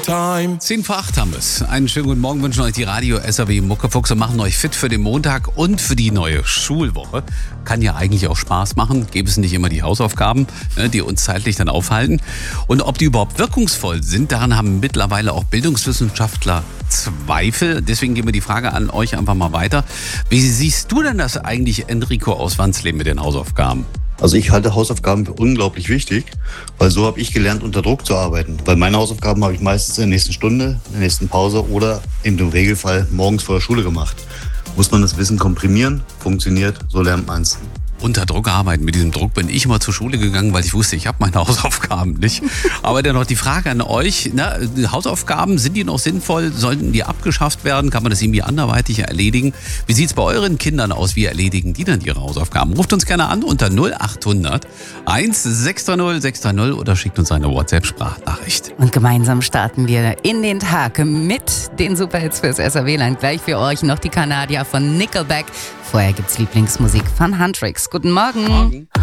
time. 10 vor 8 haben wir es. Einen schönen guten Morgen wünschen euch die Radio SAW Muckefuchse, machen euch fit für den Montag und für die neue Schulwoche. Kann ja eigentlich auch Spaß machen, gäbe es nicht immer die Hausaufgaben, die uns zeitlich dann aufhalten. Und ob die überhaupt wirkungsvoll sind, daran haben mittlerweile auch Bildungswissenschaftler Zweifel. Deswegen geben wir die Frage an euch einfach mal weiter. Wie siehst du denn das eigentlich, Enrico aus Wansleben, mit den Hausaufgaben? Also ich halte Hausaufgaben für unglaublich wichtig, weil so habe ich gelernt, unter Druck zu arbeiten. Weil meine Hausaufgaben habe ich meistens in der nächsten Stunde, in der nächsten Pause oder im Regelfall morgens vor der Schule gemacht. Muss man das Wissen komprimieren, funktioniert, so lernt man es. Unter Druck arbeiten. Mit diesem Druck bin ich immer zur Schule gegangen, weil ich wusste, ich habe meine Hausaufgaben nicht. Aber dennoch die Frage an euch, Hausaufgaben, sind die noch sinnvoll? Sollten die abgeschafft werden? Kann man das irgendwie anderweitig erledigen? Wie sieht es bei euren Kindern aus? Wie erledigen die dann ihre Hausaufgaben? Ruft uns gerne an unter 0800 1630 630 oder schickt uns eine WhatsApp-Sprachnachricht. Und gemeinsam starten wir in den Tag mit den Superhits fürs SAW-Land. Gleich für euch noch die Kanadier von Nickelback. Vorher gibt's Lieblingsmusik von Huntrix. Guten Morgen.